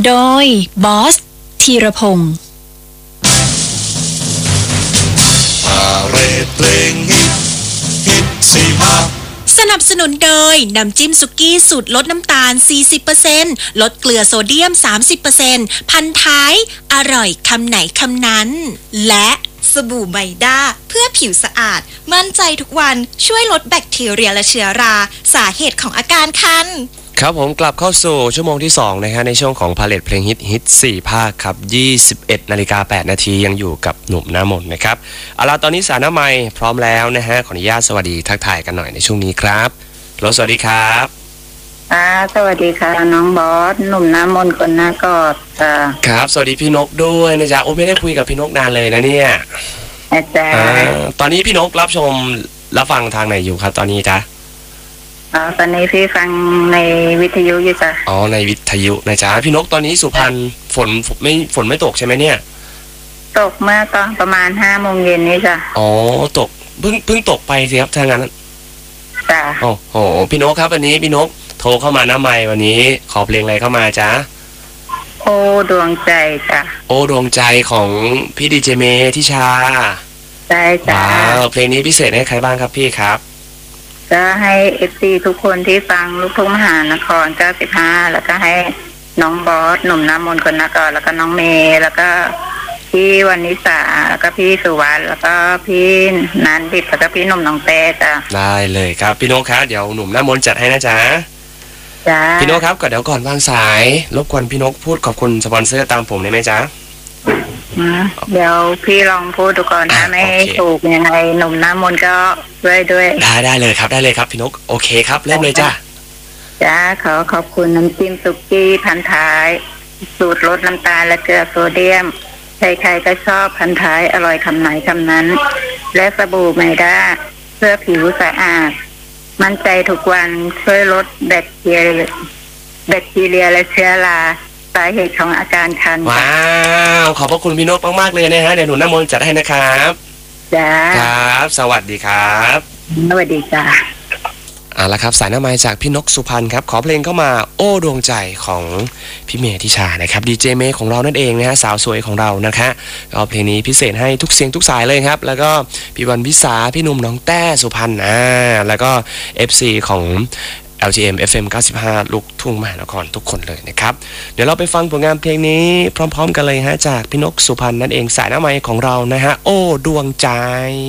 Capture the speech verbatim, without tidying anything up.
โดยบอสธีรพงศ์พาเรดเพลงฮิตฮิตสี่ภาคสนับสนุนโดยน้ำจิ้มสุกี้สูตรลดน้ำตาล สี่สิบเปอร์เซ็นต์ ลดเกลือโซเดียม สามสิบเปอร์เซ็นต์ พันท้ายอร่อยคำไหนคำนั้นและสบู่ไบด้าเพื่อผิวสะอาดมั่นใจทุกวันช่วยลดแบคทีเรียและเชื้อราสาเหตุของอาการคันครับผมกลับเข้าสู่ชั่วโมงที่สองนะฮะในช่วงของพาเลทเพลงฮิตฮิตสี่ภาคครับยี่สิบเอ็ดนาฬิกาแปดนาทียังอยู่กับหนุ่มหน้ามนนะครับเอาล่ะตอนนี้สารน้ำไมพร้อมแล้วนะฮะขออนุญาตสวัสดีทักทายกันหน่อยในช่วงนี้ครับรถสวัสดีครับอ่าสวัสดีค่ะน้องบอสหนุ่มน้ำมนต์คนน่ากอดค่ะครับสวัสดีพี่นกด้วยนะจ๊ะโอ้ไม่ได้คุยกับพี่นกนานเลยนะเนี่ยอาจารย์ตอนนี้พี่นกรับชมรับฟังทางไหนอยู่ครับตอนนี้จ๊ะอ๋อตอนนี้พี่ฟังในวิทยุอยู่จ้ะอ๋อในวิทยุนะจ๊ะพี่นกตอนนี้สุพรรณฝนไม่ฝนไม่ตกใช่ไหมเนี่ยตกเมื่อตอนประมาณห้าโมงเย็นนี้จ้ะอ๋อตกเพิ่งเพิ่งตกไปสิครับถ้างั้นจ้ะโอ้โหพี่นกครับวันนี้พี่นกโทรเข้ามาหน้าไมค์วันนี้ขอเพลงอะไรเข้ามาจ๊ะโอ้ดวงใจจ้ะโอ้ดวงใจของพี่ดีเจเมทิชาใช่จ้ะว้าวเพลงนี้พิเศษให้ใครบ้างครับพี่ครับจะให้เอฟซีทุกคนที่ฟังลูกทุ่งมหานครเก้าสิบห้าแล้วก็ให้น้องบอสหนุ่มน้ำมนต์คนนากรแล้วก็น้องเมย์แล้วก็พี่วรรณิสาแล้วก็พี่สุวรรณแล้วก็พี่นันดิบแล้วก็พี่หนุ่มน้องเต้จ้ะได้เลยครับพี่นกครับเดี๋ยวหนุ่มน้ำมนต์จัดให้นะจ๊ะจ้ะพี่นกครับก็เดี๋ยวก่อนวางสายรบกวนพี่นกพูดขอบคุณสปอนเซอร์ตามผมได้ไหมจ๊ะเดี๋ยวพี่ลองพูดดูก่อนนะไม่ถูกยังไงหนุ่มน้ำมนต์ก็ด้วยด้วยได้ได้เลยครับได้เลยครับพี่นกโอเคครับเริ่มเลยจ้ะจ้าขอขอบคุณน้ำจิ้มสุกี้พันท้ายสูตรลดน้ำตาลและเกลือโซเดียมใครๆก็ชอบพันท้ายอร่อยคำไหนคำนั้นและสบู่ไมด้าเพื่อผิวสะอาดมั่นใจทุกวันช่วยลดแบคทีเรียแบคทีเรียและเชื้อราสาเหตุของอาการคันว้าวขอบพระคุณพี่นกมากๆเลยนะฮะเดี๋ยวหนูน้ำมนต์จัดให้นะครับจ้าครับสวัสดีครับสวัสดีจ้าเอาละครับสายหน้าไมค์จากพี่นกสุพรรณครับขอเพลงเข้ามาโอ้ดวงใจของพี่เมธิชานะครับดีเจเมย์ของเรานั่นเองนะฮะสาวสวยของเรานะคะก็เพลงนี้พิเศษให้ทุกเสียงทุกสายเลยครับแล้วก็พี่วันวิสาพี่หนุ่มน้องแต้สุพรรณอ่าแล้วก็ เอฟ ซี ของ แอล ที เอ็ม เอฟ เอ็ม เก้าสิบห้าลูกทุ่งมหานครทุกคนเลยนะครับเดี๋ยวเราไปฟังผลงานเพลงนี้พร้อมๆกันเลยฮะจากพี่นกสุพรรณนั่นเองสายหน้าไมค์ของเรานะฮะโอ้ดวงใจ